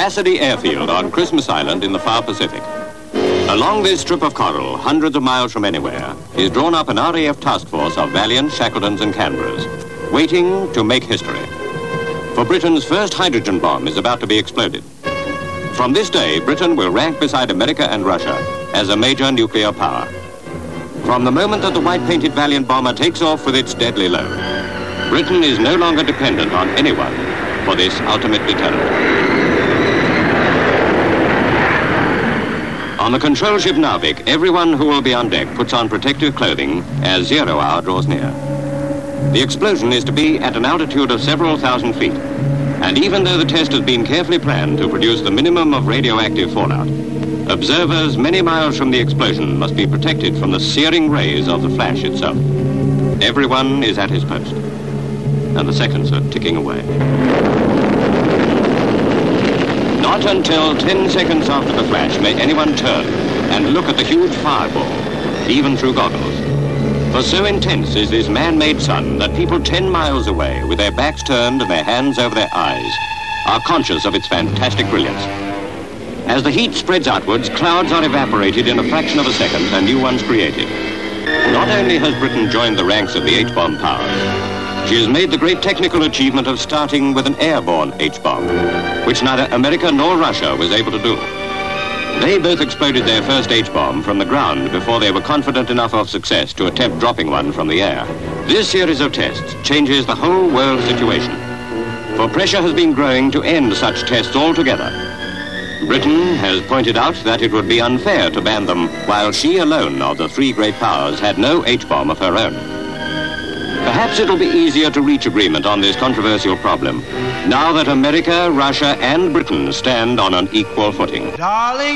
Cassidy Airfield on Christmas Island in the far Pacific. Along this strip of coral, hundreds of miles from anywhere, is drawn up an RAF task force of Valiants, Shackletons and Canberras, waiting to make history. For Britain's first hydrogen bomb is about to be exploded. From this day, Britain will rank beside America and Russia as a major nuclear power. From the moment that the white-painted Valiant bomber takes off with its deadly load, Britain is no longer dependent on anyone for this ultimate deterrent. On the control ship Narvik, everyone who will be on deck puts on protective clothing as 0 hour draws near. The explosion is to be at an altitude of several thousand feet, and even though the test has been carefully planned to produce the minimum of radioactive fallout, observers many miles from the explosion must be protected from the searing rays of the flash itself. Everyone is at his post, and the seconds are ticking away. Not until 10 seconds after the flash may anyone turn and look at the huge fireball, even through goggles. For so intense is this man-made sun that people 10 miles away, with their backs turned and their hands over their eyes, are conscious of its fantastic brilliance. As the heat spreads outwards, clouds are evaporated in a fraction of a second and new ones created. Not only has Britain joined the ranks of the H-bomb powers, she has made the great technical achievement of starting with an airborne H-bomb, which neither America nor Russia was able to do. They both exploded their first H-bomb from the ground before they were confident enough of success to attempt dropping one from the air. This series of tests changes the whole world situation, for pressure has been growing to end such tests altogether. Britain has pointed out that it would be unfair to ban them while she alone of the three great powers had no H-bomb of her own. Perhaps it'll be easier to reach agreement on this controversial problem now that America, Russia and Britain stand on an equal footing. Darling.